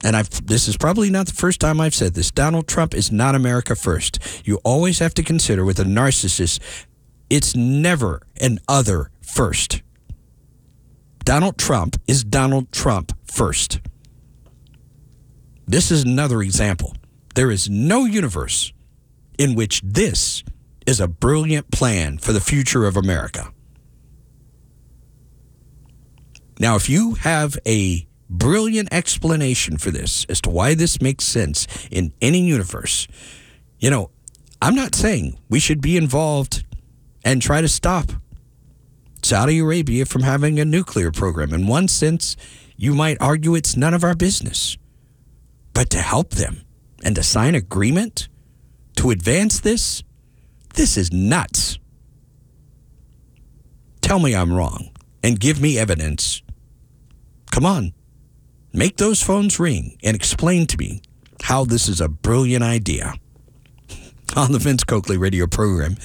and this is probably not the first time I've said this, Donald Trump is not America first. You always have to consider with a narcissist, it's never an other first. Donald Trump is Donald Trump first. This is another example. There is no universe in which this is a brilliant plan for the future of America. Now, if you have a brilliant explanation for this as to why this makes sense in any universe, I'm not saying we should be involved and try to stop Saudi Arabia from having a nuclear program. In one sense, you might argue it's none of our business. But to help them and to sign agreement to advance this is nuts. Tell me I'm wrong and give me evidence. Come on, make those phones ring and explain to me how this is a brilliant idea. On the Vince Coakley radio program,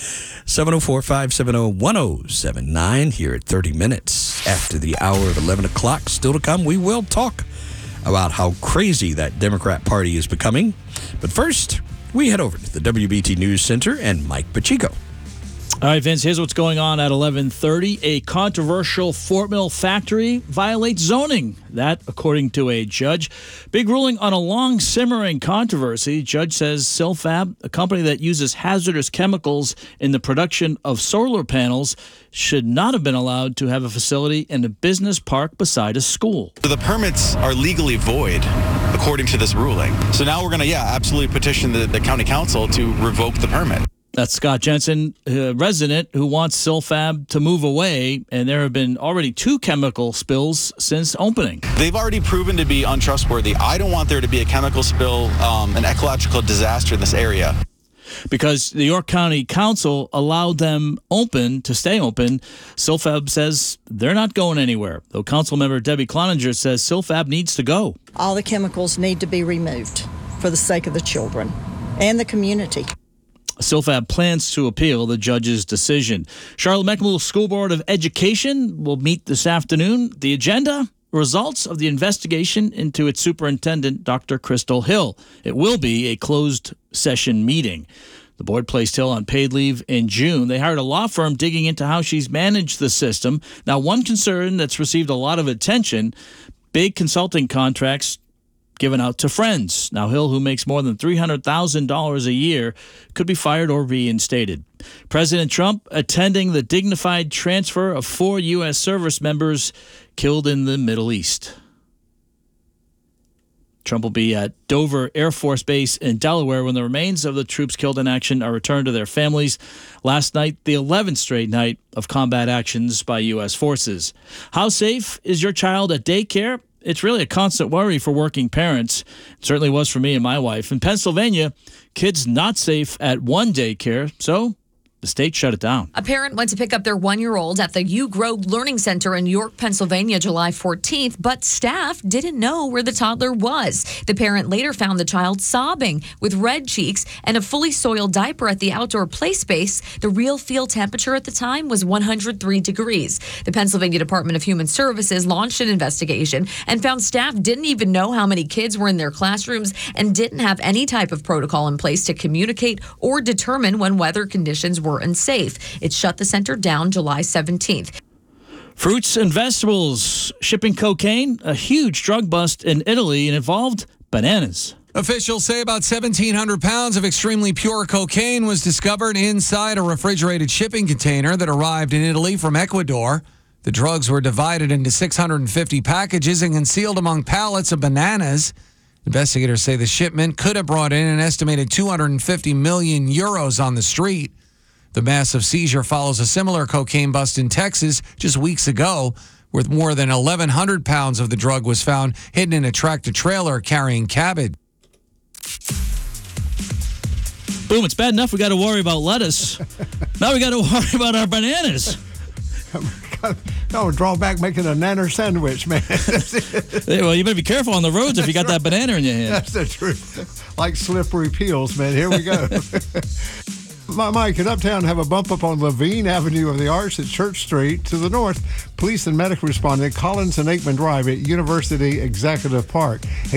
704-570-1079 here at 30 minutes after the hour of 11 o'clock. Still to come, we will talk about how crazy that Democrat Party is becoming. But first, we head over to the WBT News Center and Mike Pacheco. All right, Vince, here's what's going on at 11:30. A controversial Fort Mill factory violates zoning. That, according to a judge. Big ruling on a long simmering controversy. Judge says Silfab, a company that uses hazardous chemicals in the production of solar panels, should not have been allowed to have a facility in a business park beside a school. The permits are legally void, according to this ruling. So now we're going to, absolutely petition the county council to revoke the permit. That's Scott Jensen, a resident who wants Silfab to move away, and there have been already 2 chemical spills since opening. They've already proven to be untrustworthy. I don't want there to be a chemical spill, an ecological disaster in this area. Because the York County Council allowed them to stay open, Silfab says they're not going anywhere. Though Council member Debbie Cloninger says Silfab needs to go. All the chemicals need to be removed for the sake of the children and the community. Silfab plans to appeal the judge's decision. Charlotte-Mecklenburg School Board of Education will meet this afternoon. The agenda? Results of the investigation into its superintendent, Dr. Crystal Hill. It will be a closed session meeting. The board placed Hill on paid leave in June. They hired a law firm digging into how she's managed the system. Now, one concern that's received a lot of attention, big consulting contracts given out to friends. Now, Hill, who makes more than $300,000 a year, could be fired or reinstated. President Trump attending the dignified transfer of 4 U.S. service members killed in the Middle East. Trump will be at Dover Air Force Base in Delaware when the remains of the troops killed in action are returned to their families. Last night, the 11th straight night of combat actions by U.S. forces. How safe is your child at daycare? It's really a constant worry for working parents. It certainly was for me and my wife. In Pennsylvania, kids not safe at one daycare, so the state shut it down. A parent went to pick up their 1-year-old at the U Grove Learning Center in York, Pennsylvania, July 14th, but staff didn't know where the toddler was. The parent later found the child sobbing with red cheeks and a fully soiled diaper at the outdoor play space. The real field temperature at the time was 103 degrees. The Pennsylvania Department of Human Services launched an investigation and found staff didn't even know how many kids were in their classrooms and didn't have any type of protocol in place to communicate or determine when weather conditions were unsafe. It shut the center down July 17th. Fruits and vegetables shipping cocaine, a huge drug bust in Italy, and involved bananas. Officials say about 1,700 pounds of extremely pure cocaine was discovered inside a refrigerated shipping container that arrived in Italy from Ecuador. The drugs were divided into 650 packages and concealed among pallets of bananas. Investigators say the shipment could have brought in an estimated 250 million euros on the street. The massive seizure follows a similar cocaine bust in Texas just weeks ago, where more than 1,100 pounds of the drug was found hidden in a tractor-trailer carrying cabbage. Boom, it's bad enough we got to worry about lettuce. Now we got to worry about our bananas. No, draw back making a nanner sandwich, man. Well, you better be careful on the roads if you got that banana in your hand. That's the truth. Like slippery peels, man. Here we go. Mike, in Uptown have a bump up on Levine Avenue of the Arts at Church Street. To the north, police and medic responded at Collins and Aikman Drive at University Executive Park.